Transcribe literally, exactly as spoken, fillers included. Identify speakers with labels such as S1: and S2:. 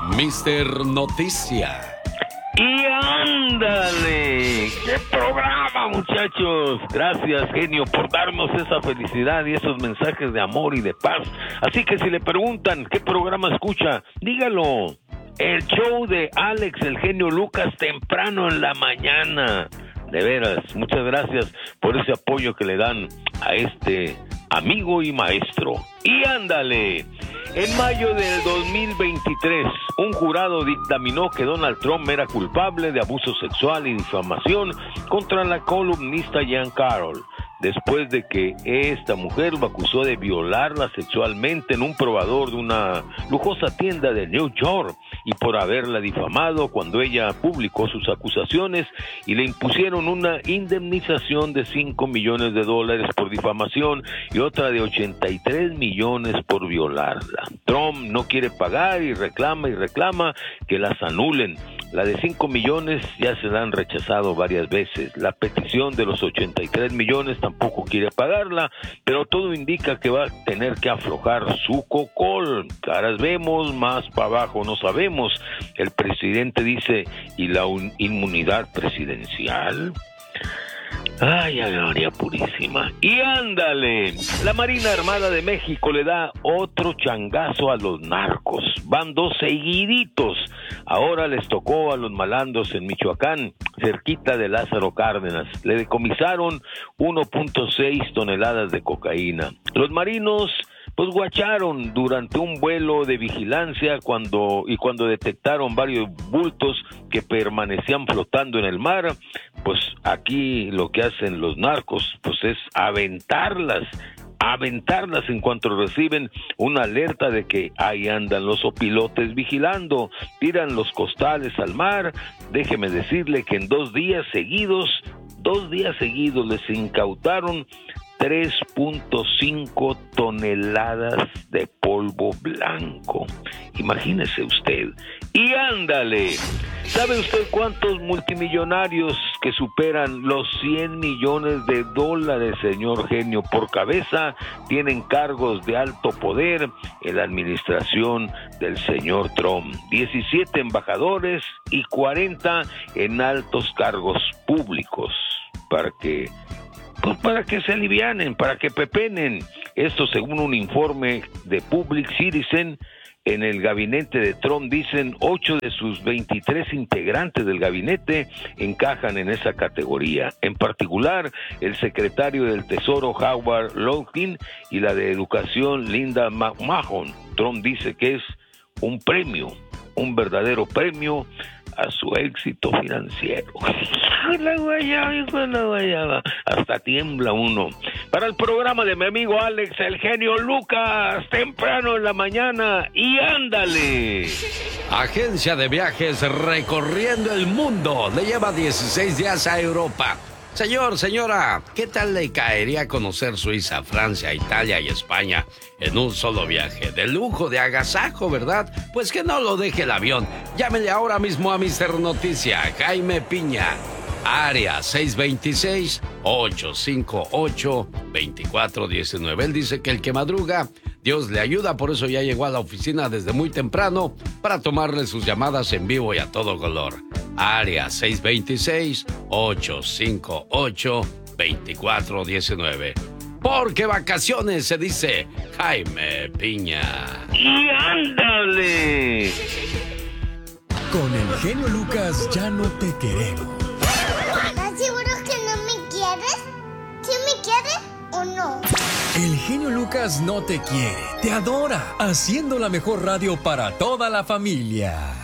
S1: mister Noticia.
S2: Y ándale, qué programa, muchachos. Gracias, genio, por darnos esa felicidad y esos mensajes de amor y de paz. Así que si le preguntan qué programa escucha, dígalo. El show de Alex, el genio Lucas, temprano en la mañana. De veras, muchas gracias por ese apoyo que le dan a este amigo y maestro. Y ándale, en mayo del dos mil veintitrés, un jurado dictaminó que Donald Trump era culpable de abuso sexual y difamación contra la columnista Jean Carroll, después de que esta mujer lo acusó de violarla sexualmente en un probador de una lujosa tienda de New York y por haberla difamado cuando ella publicó sus acusaciones, y le impusieron una indemnización de cinco millones de dólares por difamación y otra de ochenta y tres millones por violarla. Trump no quiere pagar y reclama y reclama que las anulen. La de cinco millones ya se la han rechazado varias veces. La petición de los ochenta y tres millones tampoco quiere pagarla, pero todo indica que va a tener que aflojar su cocol. Caras vemos, más para abajo no sabemos. El presidente dice, ¿y la un- inmunidad presidencial? Ay, ay, María Purísima. Y ándale, la Marina Armada de México le da otro changazo a los narcos. Van dos seguiditos. Ahora les tocó a los malandros en Michoacán, cerquita de Lázaro Cárdenas. Le decomisaron uno punto seis toneladas de cocaína. Los marinos pues guacharon durante un vuelo de vigilancia cuando y cuando detectaron varios bultos que permanecían flotando en el mar, pues aquí lo que hacen los narcos pues es aventarlas, aventarlas en cuanto reciben una alerta de que ahí andan los opilotes vigilando, tiran los costales al mar. Déjeme decirle que en dos días seguidos, dos días seguidos les incautaron tres punto cinco toneladas de polvo blanco. Imagínese usted. Y ándale, ¿sabe usted cuántos multimillonarios que superan los cien millones de dólares, señor genio, por cabeza, tienen cargos de alto poder en la administración del señor Trump? diecisiete embajadores y cuarenta en altos cargos públicos. Para que Pues para que se alivianen, para que pepenen. Esto según un informe de Public Citizen. En el gabinete de Trump, dicen, ocho de sus veintitrés integrantes del gabinete encajan en esa categoría. En particular, el secretario del Tesoro, Howard Lutnick, y la de Educación, Linda McMahon. Trump dice que es un premio, un verdadero premio a su éxito financiero. La guayaba, hijo de la guayaba. Hasta tiembla uno. Para el programa de mi amigo Alex, el genio Lucas, temprano en la mañana. Y ándale.
S1: Agencia de viajes recorriendo el mundo. Le lleva dieciséis días a Europa. Señor, señora, ¿qué tal le caería conocer Suiza, Francia, Italia y España en un solo viaje? De lujo, de agasajo, ¿verdad? Pues que no lo deje el avión. Llámele ahora mismo a mister Noticia, Jaime Piña. Área seis dos seis, ocho cinco ocho, dos cuatro uno nueve. Él dice que el que madruga, Dios le ayuda, por eso ya llegó a la oficina desde muy temprano para tomarle sus llamadas en vivo y a todo color. Área seis dos seis, ocho cinco ocho, dos cuatro uno nueve. Porque vacaciones se dice Jaime Piña.
S2: Y ándale.
S3: Con el genio Lucas ya no te queremos.
S4: ¿Estás seguro que no me quieres? ¿Sí me quieres o no?
S3: El genio Lucas no te quiere, te adora, haciendo la mejor radio para toda la familia.